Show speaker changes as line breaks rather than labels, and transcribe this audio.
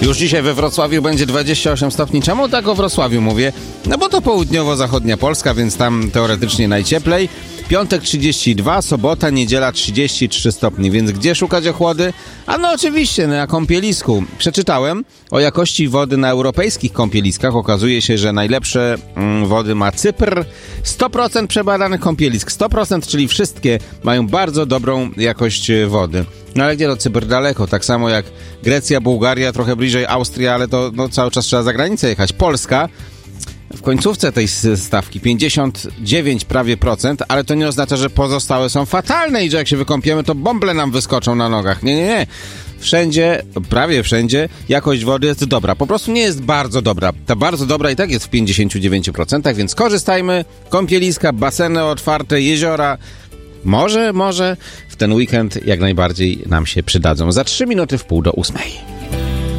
Już dzisiaj we Wrocławiu będzie 28 stopni. Czemu tak o Wrocławiu mówię? No bo to południowo-zachodnia Polska, więc tam teoretycznie najcieplej. Piątek 32, sobota, niedziela 33 stopni, więc gdzie szukać ochłody? A no oczywiście, na kąpielisku. Przeczytałem o jakości wody na europejskich kąpieliskach. Okazuje się, że najlepsze wody ma Cypr. 100% przebadanych kąpielisk. 100%, czyli wszystkie mają bardzo dobrą jakość wody. No ale gdzie to Cypr? Daleko. Tak samo jak Grecja, Bułgaria, trochę bliżej Austria, ale to cały czas trzeba za granicę jechać. Polska w końcówce tej stawki 59 prawie procent, ale to nie oznacza, że pozostałe są fatalne i że jak się wykąpiemy, to bąble nam wyskoczą na nogach. Nie. Wszędzie, prawie wszędzie jakość wody jest dobra. Po prostu nie jest bardzo dobra. Ta bardzo dobra i tak jest w 59%, więc korzystajmy. Kąpieliska, baseny otwarte, jeziora. Może w ten weekend jak najbardziej nam się przydadzą. Za 3 minuty w 7:30.